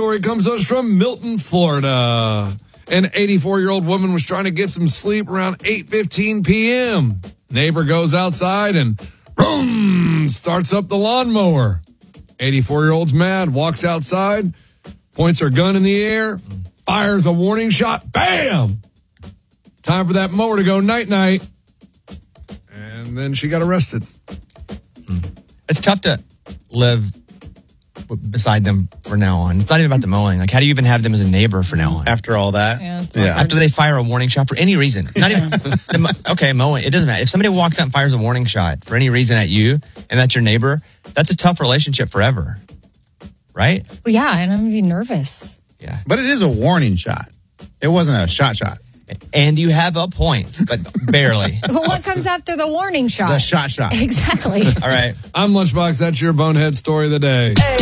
story comes to us from Milton, Florida. An 84-year-old woman was trying to get some sleep around 8:15 p.m. Neighbor goes outside and boom, starts up the lawnmower. 84-year-old's mad, walks outside, points her gun in the air, fires a warning shot. Bam! Time for that mower to go night-night. And then she got arrested. It's tough to live beside them from now on. It's not even about the mowing. Like, how do you even have them as a neighbor from now on? After all that? Yeah. After they fire a warning shot for any reason. Not even, okay, mowing. It doesn't matter. If somebody walks out and fires a warning shot for any reason at you, and that's your neighbor, that's a tough relationship forever. Right? Well, yeah, and I'm going to be nervous. Yeah. But it is a warning shot. It wasn't a shot. And you have a point, but barely. But what comes after the warning shot? The shot. Exactly. All right. I'm Lunchbox. That's your bonehead story of the day.